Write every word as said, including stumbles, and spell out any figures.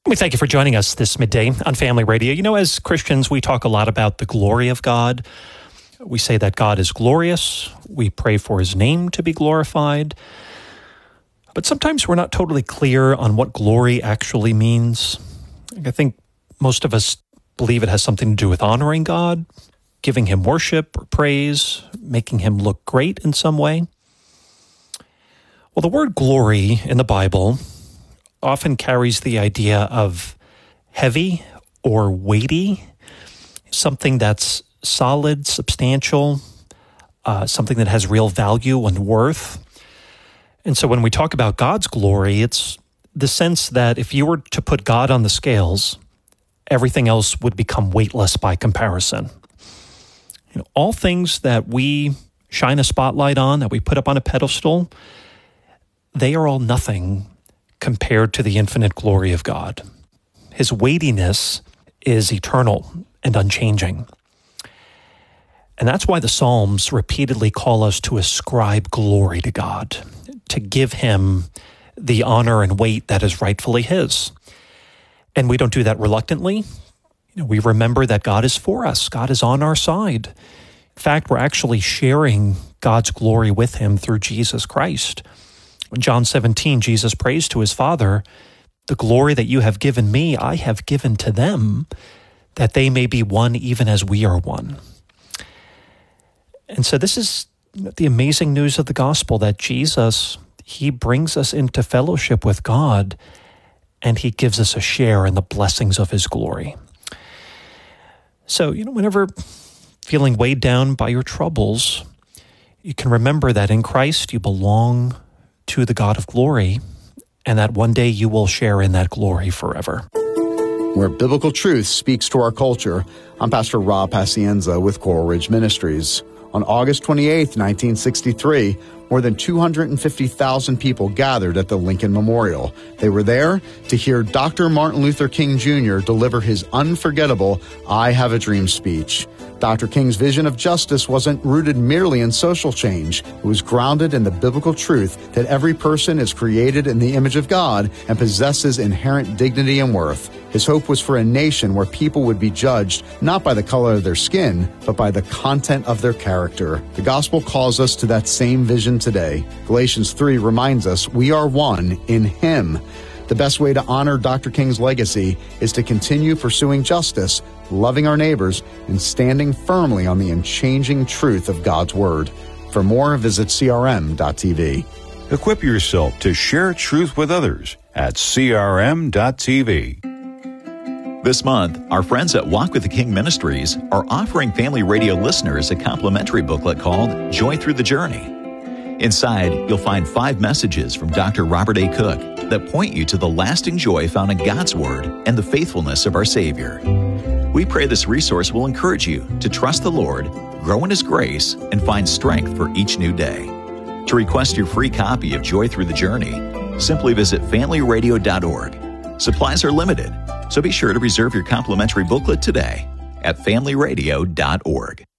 We thank you for joining us this midday on Family Radio. You know, as Christians, we talk a lot about the glory of God. We say that God is glorious. We pray for his name to be glorified. But sometimes we're not totally clear on what glory actually means. I think most of us believe it has something to do with honoring God, giving him worship or praise, making him look great in some way. Well, the word glory in the Bible often carries the idea of heavy or weighty, something that's solid, substantial, uh, something that has real value and worth. And so when we talk about God's glory, it's the sense that if you were to put God on the scales, everything else would become weightless by comparison. You know, all things that we shine a spotlight on, that we put up on a pedestal, they are all nothing compared to the infinite glory of God. His weightiness is eternal and unchanging. And that's why the Psalms repeatedly call us to ascribe glory to God, to give him the honor and weight that is rightfully his. And we don't do that reluctantly. You know, we remember that God is for us. God is on our side. In fact, we're actually sharing God's glory with him through Jesus Christ. In John seventeen, Jesus prays to his Father, "The glory that you have given me, I have given to them, that they may be one even as we are one." And so this is the amazing news of the gospel, that Jesus, he brings us into fellowship with God, and he gives us a share in the blessings of his glory. So, you know, whenever feeling weighed down by your troubles, you can remember that in Christ you belong to the God of glory, and that one day you will share in that glory forever. Where biblical truth speaks to our culture, I'm Pastor Rob Pacienza with Coral Ridge Ministries. On August twenty-eighth, nineteen sixty-three, more than two hundred fifty thousand people gathered at the Lincoln Memorial. They were there to hear Doctor Martin Luther King Junior deliver his unforgettable I Have a Dream speech. Doctor King's vision of justice wasn't rooted merely in social change. It was grounded in the biblical truth that every person is created in the image of God and possesses inherent dignity and worth. His hope was for a nation where people would be judged not by the color of their skin, but by the content of their character. The gospel calls us to that same vision today. Galatians three reminds us we are one in him. The best way to honor Doctor King's legacy is to continue pursuing justice, loving our neighbors, and standing firmly on the unchanging truth of God's Word. For more, visit C R M dot T V. Equip yourself to share truth with others at C R M dot T V. This month, our friends at Walk with the King Ministries are offering Family Radio listeners a complimentary booklet called Joy Through the Journey. Inside, you'll find five messages from Doctor Robert A. Cook that point you to the lasting joy found in God's Word and the faithfulness of our Savior. We pray this resource will encourage you to trust the Lord, grow in His grace, and find strength for each new day. To request your free copy of Joy Through the Journey, simply visit family radio dot org. Supplies are limited, so be sure to reserve your complimentary booklet today at family radio dot org.